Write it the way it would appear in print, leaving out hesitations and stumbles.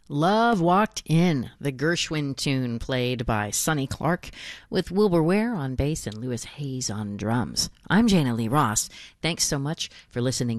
Love Walked In, the Gershwin tune played by Sonny Clark with Wilbur Ware on bass and Lewis Hayes on drums. I'm Jana Lee Ross. Thanks so much for listening